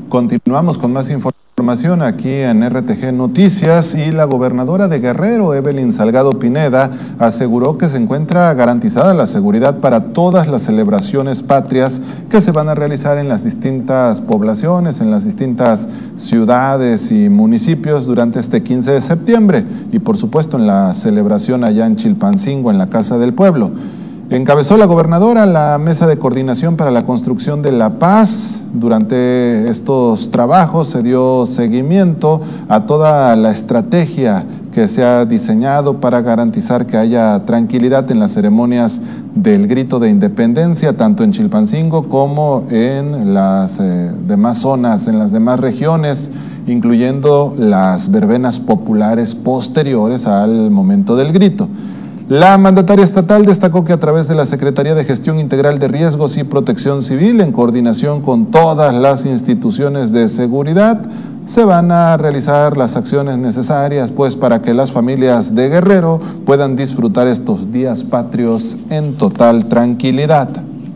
Continuamos con más información aquí en RTG Noticias y la gobernadora de Guerrero, Evelyn Salgado Pineda, aseguró que se encuentra garantizada la seguridad para todas las celebraciones patrias que se van a realizar en las distintas poblaciones, en las distintas ciudades y municipios durante este 15 de septiembre y por supuesto en la celebración allá en Chilpancingo, en la Casa del Pueblo. Encabezó la gobernadora la mesa de coordinación para la construcción de la paz. Durante estos trabajos se dio seguimiento a toda la estrategia que se ha diseñado para garantizar que haya tranquilidad en las ceremonias del grito de independencia, tanto en Chilpancingo como en las demás zonas, en las demás regiones, incluyendo las verbenas populares posteriores al momento del grito. La mandataria estatal destacó que a través de la Secretaría de Gestión Integral de Riesgos y Protección Civil, en coordinación con todas las instituciones de seguridad, se van a realizar las acciones necesarias para que las familias de Guerrero puedan disfrutar estos días patrios en total tranquilidad.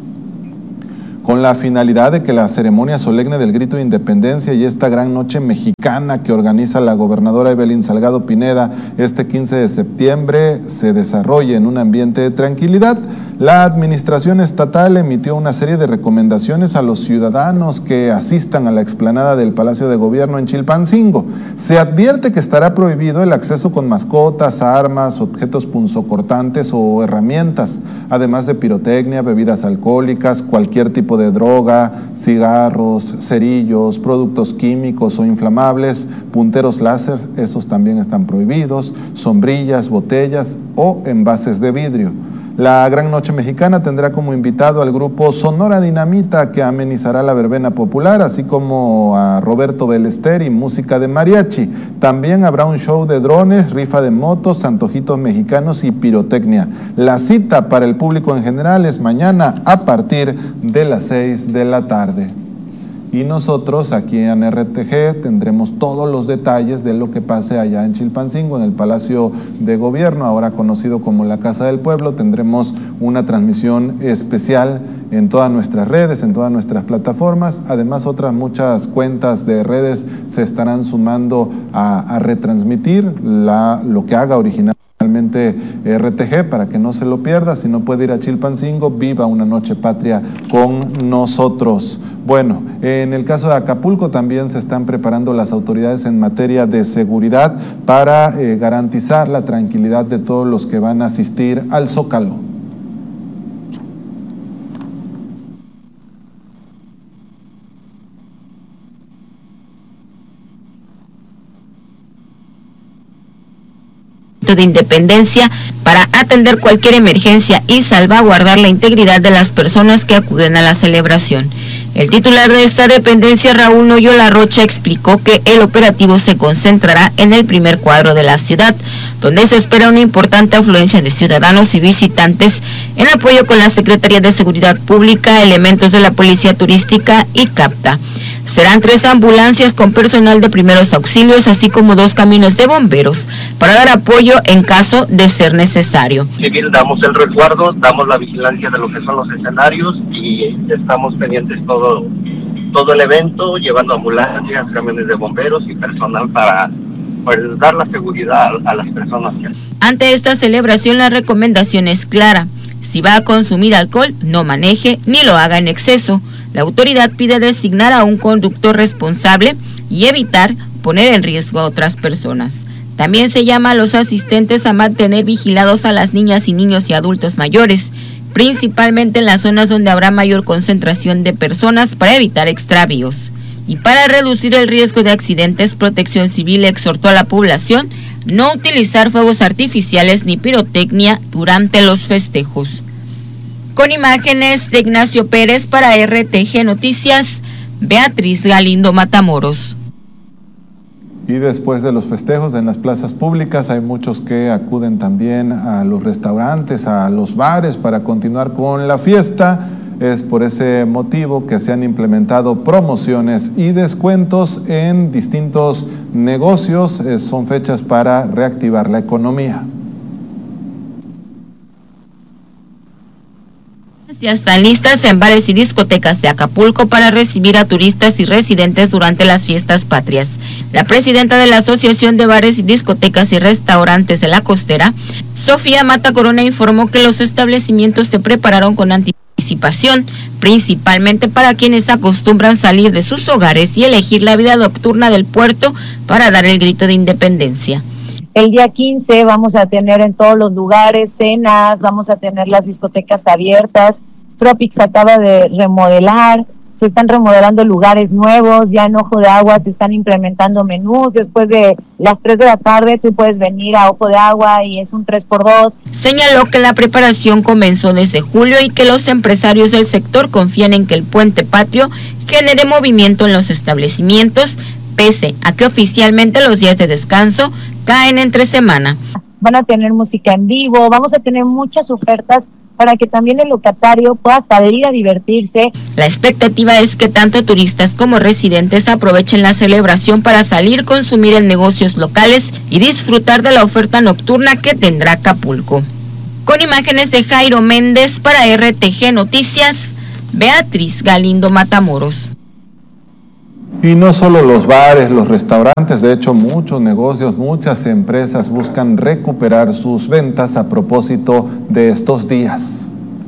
Con la finalidad de que la ceremonia solemne del grito de independencia y esta gran noche mexicana que organiza la gobernadora Evelyn Salgado Pineda este 15 de septiembre se desarrolle en un ambiente de tranquilidad, la administración estatal emitió una serie de recomendaciones a los ciudadanos que asistan a la explanada del Palacio de Gobierno en Chilpancingo. Se advierte que estará prohibido el acceso con mascotas, armas, objetos punzocortantes o herramientas, además de pirotecnia, bebidas alcohólicas, cualquier tipo de droga, cigarros, cerillos, productos químicos o inflamables, punteros láser, esos también están prohibidos, sombrillas, botellas o envases de vidrio. La Gran Noche Mexicana tendrá como invitado al grupo Sonora Dinamita, que amenizará la verbena popular, así como a Roberto Belester y música de mariachi. También habrá un show de drones, rifa de motos, antojitos mexicanos y pirotecnia. La cita para el público en general es mañana a partir de las 6 de la tarde. Y nosotros aquí en RTG tendremos todos los detalles de lo que pase allá en Chilpancingo, en el Palacio de Gobierno, ahora conocido como la Casa del Pueblo. Tendremos una transmisión especial en todas nuestras redes, en todas nuestras plataformas. Además, otras muchas cuentas de redes se estarán sumando a retransmitir lo que haga originalmente RTG, para que no se lo pierda. Si no puede ir a Chilpancingo, viva una noche patria con nosotros. Bueno, en el caso de Acapulco también se están preparando las autoridades en materia de seguridad para garantizar la tranquilidad de todos los que van a asistir al Zócalo. De independencia para atender cualquier emergencia y salvaguardar la integridad de las personas que acuden a la celebración. El titular de esta dependencia, Raúl Noyola Rocha, explicó que el operativo se concentrará en el primer cuadro de la ciudad, donde se espera una importante afluencia de ciudadanos y visitantes en apoyo con la Secretaría de Seguridad Pública, elementos de la Policía Turística y CAPTA. Serán 3 ambulancias con personal de primeros auxilios, así como 2 camiones de bomberos, para dar apoyo en caso de ser necesario. Civil, damos el resguardo, damos la vigilancia de lo que son los escenarios y estamos pendientes todo el evento, llevando ambulancias, camiones de bomberos y personal para dar la seguridad a las personas. Ante esta celebración, la recomendación es clara: si va a consumir alcohol, no maneje ni lo haga en exceso. La autoridad pide designar a un conductor responsable y evitar poner en riesgo a otras personas. También se llama a los asistentes a mantener vigilados a las niñas y niños y adultos mayores, principalmente en las zonas donde habrá mayor concentración de personas, para evitar extravíos. Y para reducir el riesgo de accidentes, Protección Civil exhortó a la población no utilizar fuegos artificiales ni pirotecnia durante los festejos. Con imágenes de Ignacio Pérez para RTG Noticias, Beatriz Galindo Matamoros. Y después de los festejos en las plazas públicas, hay muchos que acuden también a los restaurantes, a los bares para continuar con la fiesta. Es por ese motivo que se han implementado promociones y descuentos en distintos negocios. Son fechas para reactivar la economía. Ya están listas en bares y discotecas de Acapulco para recibir a turistas y residentes durante las fiestas patrias. La presidenta de la Asociación de Bares y Discotecas y Restaurantes de la Costera, Sofía Mata Corona, informó que los establecimientos se prepararon con anticipación, principalmente para quienes acostumbran salir de sus hogares y elegir la vida nocturna del puerto para dar el grito de independencia. El día 15 vamos a tener en todos los lugares cenas, vamos a tener las discotecas abiertas. Tropics acaba de remodelar, se están remodelando lugares nuevos, ya en Ojo de Agua se están implementando menús. Después de las 3 de la tarde tú puedes venir a Ojo de Agua y es un 3x2. Señaló que la preparación comenzó desde julio y que los empresarios del sector confían en que el puente patrio genere movimiento en los establecimientos, pese a que oficialmente los días de descanso caen entre semana. Van a tener música en vivo, vamos a tener muchas ofertas para que también el locatario pueda salir a divertirse. La expectativa es que tanto turistas como residentes aprovechen la celebración para salir, consumir en negocios locales y disfrutar de la oferta nocturna que tendrá Acapulco. Con imágenes de Jairo Méndez para RTG Noticias, Beatriz Galindo Matamoros. Y no solo los bares, los restaurantes, de hecho muchos negocios, muchas empresas buscan recuperar sus ventas a propósito de estos días.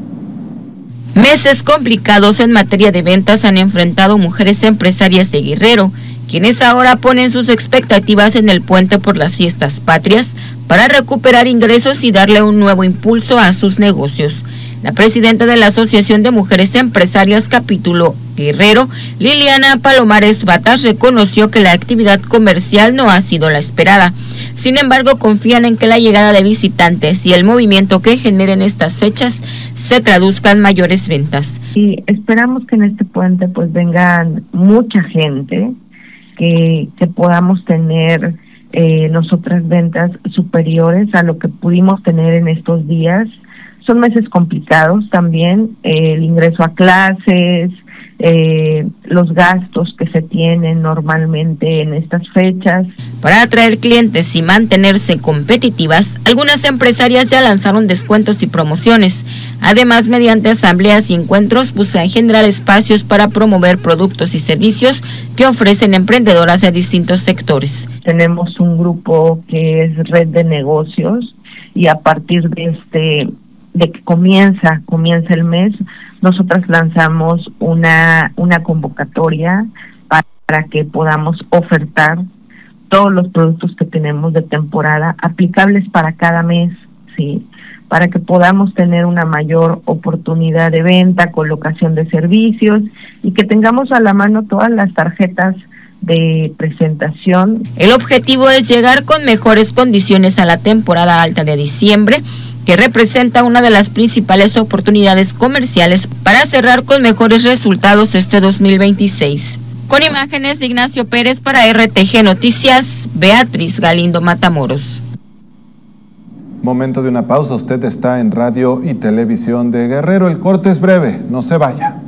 Meses complicados en materia de ventas han enfrentado mujeres empresarias de Guerrero, quienes ahora ponen sus expectativas en el puente por las fiestas patrias para recuperar ingresos y darle un nuevo impulso a sus negocios. La presidenta de la Asociación de Mujeres Empresarias Capítulo Guerrero, Liliana Palomares Batas, reconoció que la actividad comercial no ha sido la esperada. Sin embargo, confían en que la llegada de visitantes y el movimiento que generen estas fechas se traduzca en mayores ventas. Y esperamos que en este puente pues vengan mucha gente, que podamos tener nosotras ventas superiores a lo que pudimos tener en estos días. Son meses complicados también, el ingreso a clases, los gastos que se tienen normalmente en estas fechas. Para atraer clientes y mantenerse competitivas, algunas empresarias ya lanzaron descuentos y promociones. Además, mediante asambleas y encuentros, buscan generar espacios para promover productos y servicios que ofrecen emprendedoras de distintos sectores. Tenemos un grupo que es Red de Negocios y a partir de que comienza el mes, nosotras lanzamos una convocatoria para que podamos ofertar todos los productos que tenemos de temporada aplicables para cada mes, sí, para que podamos tener una mayor oportunidad de venta, colocación de servicios y que tengamos a la mano todas las tarjetas de presentación. El objetivo es llegar con mejores condiciones a la temporada alta de diciembre, que representa una de las principales oportunidades comerciales para cerrar con mejores resultados este 2026. Con imágenes de Ignacio Pérez para RTG Noticias, Beatriz Galindo Matamoros. Momento de una pausa, usted está en Radio y Televisión de Guerrero, el corte es breve, no se vaya.